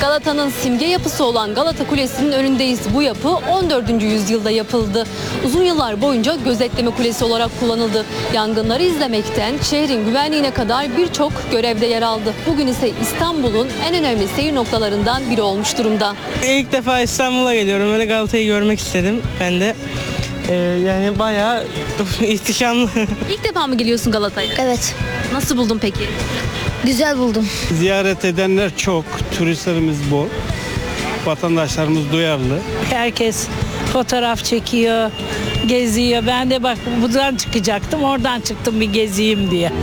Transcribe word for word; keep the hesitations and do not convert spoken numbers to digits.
Galata'nın simge yapısı olan Galata Kulesi'nin önündeyiz. Bu yapı on dördüncü yüzyılda yapıldı. Uzun yıllar boyunca gözetleme kulesi olarak kullanıldı. Yangınları izlemekten şehrin güvenliğine kadar birçok görevde yer aldı. Bugün ise İstanbul'un en önemli seyir noktalarından biri olmuş durumda. İlk defa İstanbul'a geliyorum. Öyle Galata'yı görmek istedim ben de. Ee, yani bayağı ihtişamlı. İlk defa mı geliyorsun Galata'ya? Evet, Nasıl buldun peki? güzel buldum. Ziyaret edenler çok, turistlerimiz bol, vatandaşlarımız duyarlı. Herkes fotoğraf çekiyor, geziyor. Ben de bak buradan çıkacaktım, oradan çıktım bir gezeyim diye.